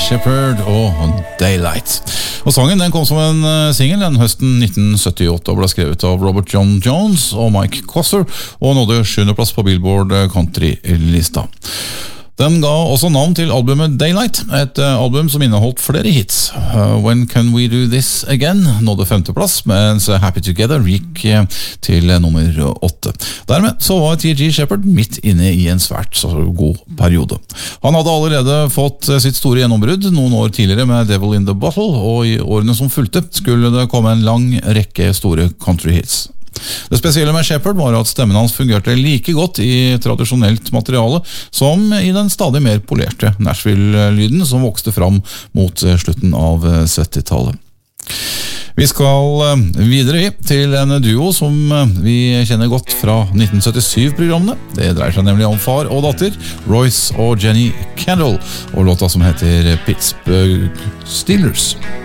Shepherd og Daylight. Og sangen den kom som en single den høsten 1978 og ble skrevet av Robert John Jones og Mike Cosser og nådde 7. plass på Billboard Country-lista. Den ga også navn til albumet Daylight, et album som inneholdt flere hits. When Can We Do This Again nådde 5. plass, mens Happy Together gikk til nummer 8. Dermed så var T.G. Shepherd midt inne i en svært så god periode. Han hadde allerede fått sitt store gjennombrudd noen år tidligere med Devil in the Bottle, og i årene som fulgte skulle det komme en lang rekke store country hits. Det spesielle med Shepherd var at stemmen hans fungerte like godt i tradisjonelt materiale som i den stadig mer polerte Nashville-lyden som vokste fram mot slutten av 70-tallet. Vi skal videre til en duo som vi kjenner godt fra 1977-programmene. Det dreier seg nemlig om far og datter, Royce og Jenny Kendall, og låta som heter Pittsburgh Steelers.